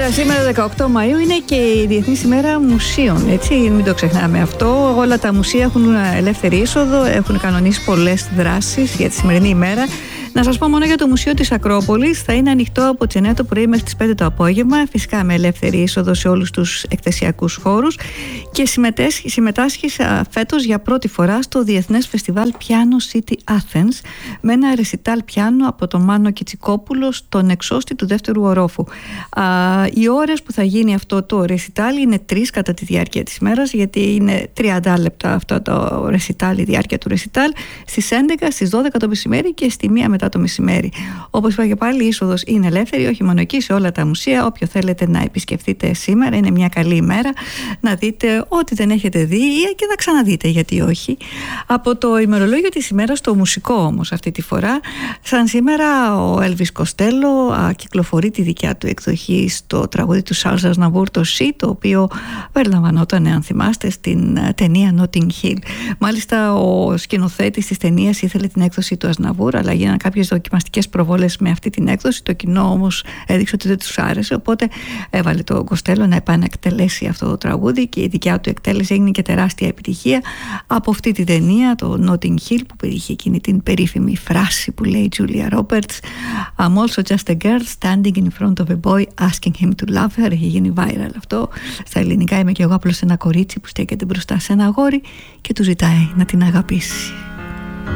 Σήμερα 18 Μαΐου είναι και η Διεθνής ημέρα μουσείων, έτσι, μην το ξεχνάμε αυτό. Όλα τα μουσεία έχουν ελεύθερη είσοδο, έχουν κανονίσει πολλές δράσεις για τη σημερινή ημέρα. Να σας πω μόνο για το Μουσείο της Ακρόπολης, θα είναι ανοιχτό από τις 9 το πρωί μέχρι τις 5 το απόγευμα, φυσικά με ελεύθερη είσοδο σε όλους τους εκθεσιακούς χώρους, και συμμετάσχει φέτος για πρώτη φορά στο Διεθνές Φεστιβάλ Piano City Athens με ένα ρεσιτάλ πιάνο από τον Μάνο Κιτσικόπουλο στον εξώστη του δεύτερου ορόφου. Οι ώρες που θα γίνει αυτό το ρεσιτάλ είναι 3 κατά τη διάρκεια της ημέρας, γιατί είναι 30 λεπτά αυτό το ρεσιτάλ, η διάρκεια του ρεσιτάλ, στις 11, στις 12 το μεσημέρι και στη 1 μετά το μεσημέρι. Όπως είπα και πάλι, η είσοδος είναι ελεύθερη, όχι μόνο εκεί, σε όλα τα μουσεία. Όποιο θέλετε να επισκεφτείτε σήμερα, είναι μια καλή ημέρα να δείτε ό,τι δεν έχετε δει και να ξαναδείτε, γιατί όχι. Από το ημερολόγιο της ημέρας, το μουσικό όμως αυτή τη φορά, σαν σήμερα ο Έλβις Κοστέλο κυκλοφορεί τη δικιά του εκδοχή στο τραγούδι του Charles Aznavour, το She, το οποίο περιλαμβανόταν, αν θυμάστε, στην ταινία Notting Hill. Μάλιστα, ο σκηνοθέτης της ταινίας ήθελε την έκδοση του Aznavour, αλλά γίνανε κάποιες δοκιμαστικές προβόλες με αυτή την έκδοση. Το κοινό όμως έδειξε ότι δεν τους άρεσε, οπότε έβαλε τον Κοστέλο να επανακτελέσει αυτό το τραγούδι και η δικιά του εκτέλεση έγινε και τεράστια επιτυχία από αυτή τη ταινία, το Notting Hill, που περιείχε εκείνη την περίφημη φράση που λέει η Julia Roberts, I'm also just a girl standing in front of a boy asking him to love her. Έχει γίνει viral αυτό. Στα ελληνικά, είμαι και εγώ απλώς ένα κορίτσι που στέκεται μπροστά σε ένα αγόρι και του ζητάει να την αγαπήσει.